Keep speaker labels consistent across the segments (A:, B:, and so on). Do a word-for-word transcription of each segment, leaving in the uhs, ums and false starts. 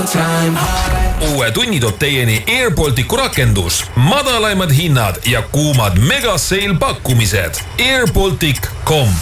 A: Uue tunni toob teieni AirBalticu rakendus, madalaimad hinnad ja kuumad megaseil pakkumised. airbaltic dot com.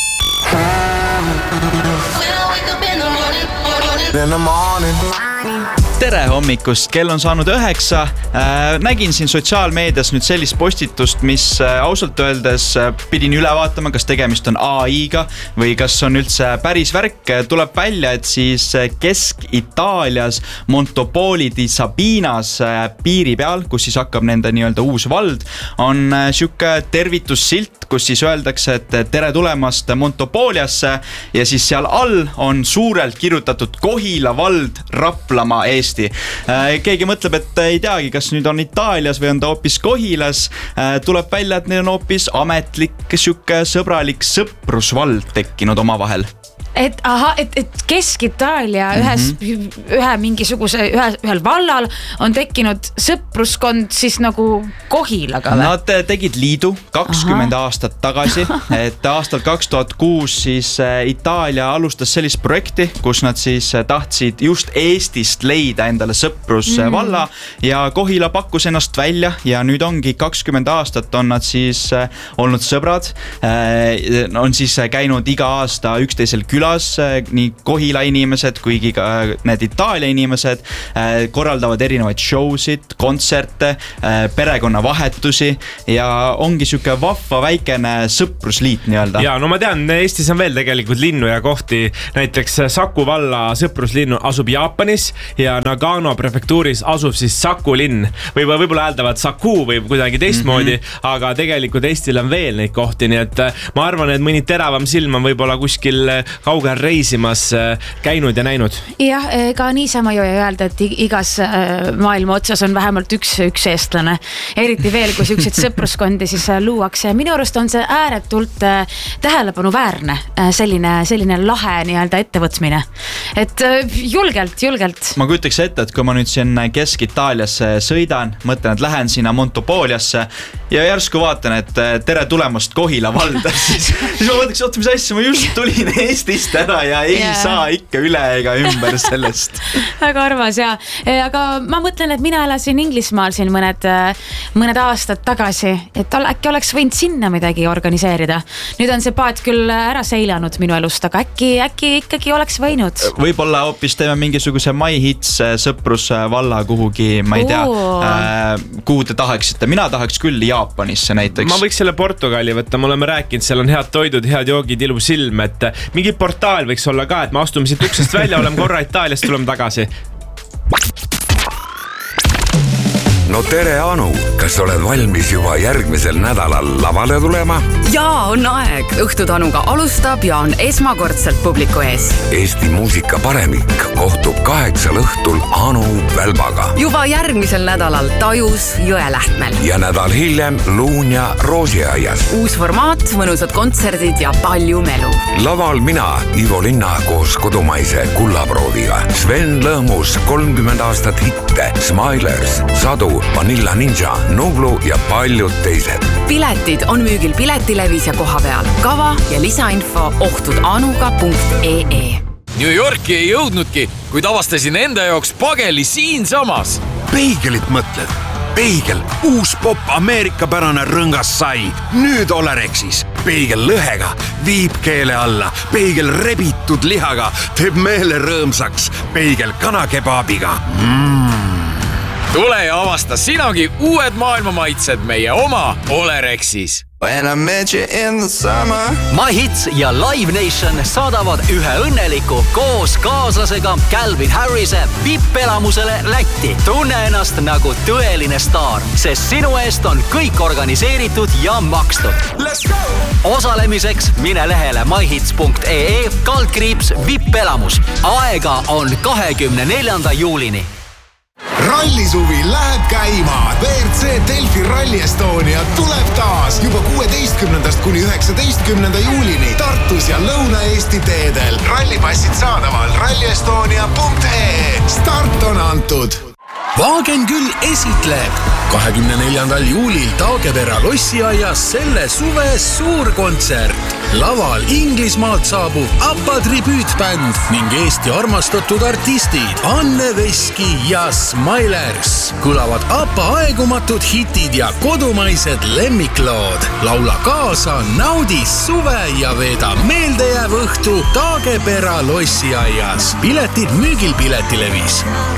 B: Tere hommikust, kell on saanud üheksa. Äh, nägin siin sotsiaalmeedias nüüd sellist postitust, mis äh, ausalt öeldes äh, pidin üle vaatama, kas tegemist on A I-ga või kas on üldse päris värk. Tuleb välja, et siis Kesk-Itaalias Montopoli di Sabinas äh, piiri peal, kus siis hakkab nende nii-öelda uus vald, on äh, siuke tervitussilt, kus siis öeldakse, et tere tulemast Montopoliasse ja siis seal all on suurelt kirjutatud Kohila vald Raplamaa Eesti. Keegi mõtleb, et ei teagi, kas nüüd on Itaalias või on ta hoopis Kohilas. Tuleb välja, et neil on hoopis ametlik siuke sõbralik sõprusvald tekkinud omavahel.
C: Et aha, et, et Kesk-Itaalia ühes, mm-hmm. ühe mingisuguse, ühe, ühel vallal on tekkinud sõpruskond siis nagu Kohilaga või?
B: Nad tegid liidu kakskümmend aha. aastat tagasi, et aastal kaks tuhat kuus siis Itaalia alustas sellist projekti, kus nad siis tahtsid just Eestist leida endale sõprusvalla mm. ja Kohila pakkus ennast välja ja nüüd ongi kakskümmend aastat on nad siis olnud sõbrad, on siis käinud iga aasta üksteisel külas, nii Kohila inimesed kuigi ka need Itaalia inimesed korraldavad erinevaid showsid, kontserte, perekonnavahetusi ja ongi siuke vahva väikene sõprusliit nii-öelda.
D: Ja no ma tean, Eestis on veel tegelikult linnu ja kohti, näiteks Saku valla sõpruslinnu asub Jaapanis ja Nagano prefektuuris asub siis Saku linn või võib-olla hääldavad Saku või kuidagi teistmoodi, mm-hmm. aga tegelikult Eestil on veel neid kohti, nii et ma arvan, et mõni teravam silm on võib-olla kuskil kaugel reisimas käinud ja näinud.
C: Jah, ka niisama ju ei öelda, et igas maailma otsas on vähemalt üks, üks eestlane. Eriti veel, kui siukseid sõpruskondi siis luuakse. Minu arust on see ääretult tähelepanu väärne selline, selline lahe nii-öelda ettevõtmine. Et julgelt, julgelt.
B: Ma kujutaks ette, et kui ma nüüd siin Kesk-Itaaliasse sõidan, mõtlen, et lähen sinna Montopoliasse ja järsku vaatan, et tere tulemast Kohila valda, siis, siis ma mõtleks, oota, mis asja, ma just tulin Eestist ära ja ei yeah. saa ikka üle ega ümber sellest.
C: Väga arvas, ja. Aga ma mõtlen, et mina elasin Inglismaal siin mõned, mõned aastad tagasi, et äkki oleks võinud sinna midagi organiseerida. Nüüd on see paat küll ära seilanud minu elust, aga äkki, äkki ikkagi oleks võinud.
B: Võib-olla hoopis teeme mingisuguse My Hits sõprusvalla kuhugi, ma ei tea, äh, kuhu te tahaksite. Mina tahaks küll Jaapanisse näiteks.
D: Ma võiks selle Portugali võtta, me oleme rääkinud, seal on head toidud, head joogid, ilus silm, et mingi portaal võiks olla ka, et me astume siit uksest välja, oleme korra Itaaliast, tuleme tagasi.
E: No tere, Anu, kas oled valmis juba järgmisel nädalal lavale tulema?
F: Jaa, on aeg. Õhtud Anuga alustab ja on esmakordselt publiku ees.
E: Eesti muusika paremik kohtub kaheksal õhtul Anu Välbaga.
F: Juba järgmisel nädalal Tajus Jõelähtmel.
E: Ja nädal hiljem Luunja Roosiaias.
F: Uus formaat, mõnusad kontserdid ja palju melu.
E: Laval mina, Ivo Linna koos kodumaise kullaproodiga. Sven Lõhmus, kolmkümmend aastat hitte, Smilers, Sadu, Vanilla Ninja, Nublu ja paljud teised.
F: Piletid on müügil Piletilevis ja koha peal. Kava ja lisainfo ohtudanuga punkt ee.
G: New Yorki ei jõudnudki, kuid avastasin enda jaoks pageli siin samas.
H: Peigelit mõtled? Peigel, uus pop ameerikapärane rõngas sai. Nüüd Olerexis. Peigel lõhega viib keele alla. Peigel rebitud lihaga teeb meele rõõmsaks. Peigel kanakebaabiga. Mmm.
G: Tule ja avasta sinagi uued maailmamaitsed meie oma Olerexis.
I: My Hits ja Live Nation saadavad ühe õnneliku koos kaaslasega Calvin Harrise vippelamusele Lätti. Tunne ennast nagu tõeline staar, sest sinu eest on kõik organiseeritud ja makstud. Osalemiseks mine lehele my hits punkt ee kaldkriips vippelamus. Aega on kahekümne neljanda juulini.
J: Rallisuvi läheb käima. V R C Delfi Rally Estonia tuleb taas juba kuueteistkümnendast kuni üheksateistkümnenda juulini Tartus ja Lõuna-Eesti teedel. Rallipassid saadaval rally estonia punkt ee. Start on antud.
K: Vaagen küll esitleb kahekümne neljandal juulil Taagepera lossiaias selle suve suurkontsert. Laval Inglismaalt saabub ABBA tribüütbänd ning Eesti armastatud artistid Anne Veski ja Smilers. Kõlavad ABBA aegumatud hitid ja kodumaised lemmiklood. Laula kaasa, naudi suve ja veeda meeldejääv õhtu Taagepera lossiaias. Piletid müügil Piletilevis.